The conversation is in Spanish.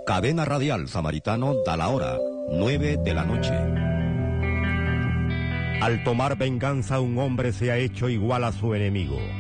Cadena Radial Samaritano da la hora, 9 de la noche. Al tomar venganza, un hombre se ha hecho igual a su enemigo.